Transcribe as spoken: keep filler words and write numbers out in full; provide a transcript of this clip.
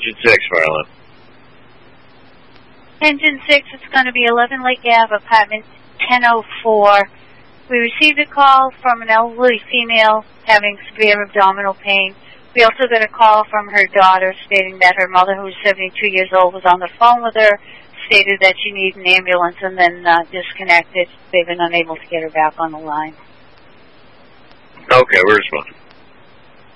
Engine six, Marlon. Engine six, it's going to be eleven Lake Ave, apartment ten oh four. We received a call from an elderly female having severe abdominal pain. We also got a call from her daughter stating that her mother, who was seventy-two years old, was on the phone with her, stated that she needed an ambulance, and then uh, disconnected. They've been unable to get her back on the line. Okay, we're responding.